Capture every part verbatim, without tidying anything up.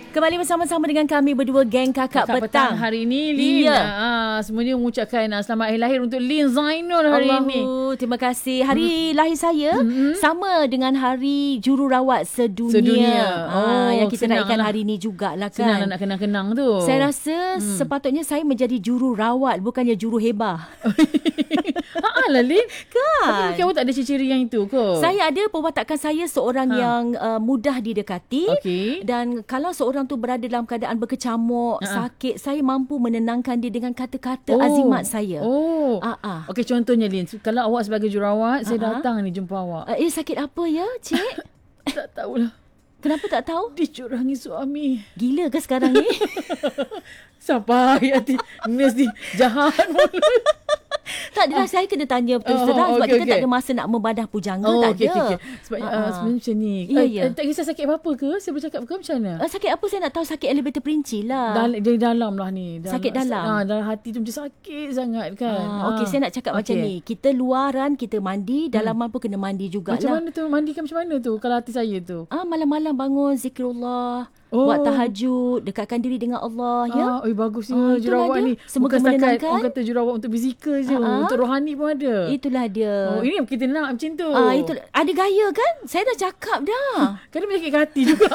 Kembali bersama-sama dengan kami berdua, geng Kakak, Kakak Petang. Petang hari ini, Lin. Ya. Ah, semuanya mengucapkan ah, selamat hari lahir untuk Lin Zainul hari Allahu, ini. terima kasih. Hari hmm. lahir saya hmm. sama dengan hari jururawat sedunia. Sedunia. Ah, Oh, yang kita senang raikan lah. hari ini jugalah kan. Senang nak kenang-kenang tu. Saya rasa hmm. sepatutnya saya menjadi jururawat, bukannya juru hebah. Haa lah, Lin. Kan? Tapi awak tak ada ciri-ciri yang itu ke? Saya ada perwatakan saya seorang ha. yang uh, mudah didekati. Okey. Dan kalau seorang tu berada dalam keadaan berkecamuk, uh-huh. sakit, saya mampu menenangkan dia dengan kata-kata oh. azimat saya. Oh. Uh-huh. Okey, contohnya, Lin, kalau awak sebagai jururawat, uh-huh. saya datang ni jumpa awak. Uh, eh, sakit apa ya, Cik? Tak tahulah. Kenapa tak tahu? Dicurangi suami. Gila ke sekarang ni? Siapa hati nurse ni jahat mulut. Tak adalah, saya kena tanya terus terang oh, sebab okay, kita okay. tak ada masa nak membadah pujangga, oh, tak okay, ada. Okay, okay. Sebab uh, uh, sebenarnya macam ni. Ya, ya. Uh, tak kisah sakit apa-apa ke? Saya boleh cakap ke macam mana? Uh, sakit apa saya nak tahu, sakit elevator perinci lah. Dal- dari dalam lah ni. Dalam, sakit dalam. Ah, dalam hati tu macam sakit sangat kan. Ah, Okey, saya nak cakap okay. macam ni. Kita luaran, kita mandi, dalaman hmm. pun kena mandi jugalah. Macam mana tu? Mandikan macam mana tu kalau hati saya tu? Ah, malam-malam bangun zikrullah. Oh. Buat tahajud, dekatkan diri dengan Allah, ya. Ah, oi bagusnya ah, jurawat ni. Semoga bukan setakat menenangkan. orang kata jurawat untuk fizikal je, ah, untuk rohani pun ada. Itulah dia. Oh, ini kita nak macam tu. Ah, itu ada gaya kan? Saya dah cakap dah. Kan dia sakit hati juga.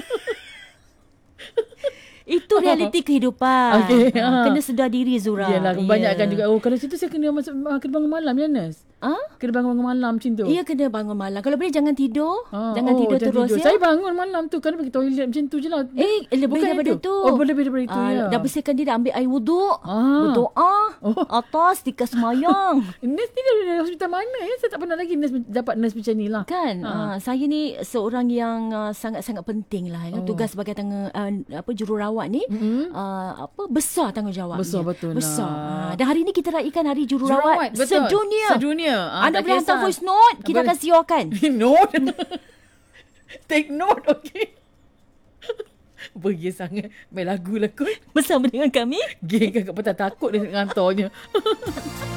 Itu realiti kehidupan. Okay. Ha, kena sedar diri, Zura. Yalah, kebanyakan yeah. juga. Oh, kalau situ saya kena masuk, kena bangun malam ya, nurse? Ha? Kena bangun malam macam tu. Iya, kena bangun malam. Kalau boleh jangan tidur. Ha, jangan oh, tidur jangan terus tidur. ya. Saya bangun malam tu. Kena pergi toilet macam tu je lah. Eh, lebih daripada itu? tu. Oh, boleh lebih daripada itu ah, ya. Dah bersihkan diri, ambil air wuduk. Ah. Berdoa. Oh. Atas, tika semayang. Nurse ni dari hospital mana ya? Saya tak pernah lagi nurse, dapat nurse macam ni lah. Kan? Ha. Ah, saya ni seorang yang uh, sangat-sangat penting lah. Oh. Tugas sebagai tangga, uh, apa jururawat ni. Mm-hmm. Uh, apa besar tanggungjawab. Besar betul. Besar. Nah. Ha. Dan hari ni kita raikan hari jururawat, jururawat sedunia. Sedunia. Ah, Anda boleh hantar voice note, kita boleh. akan siarkan. Note. Take note, okey. Pergi sangat. Main lagu lah kot. Bersama dengan kami. Geng Kakak Petang takut dia nak hantarnya.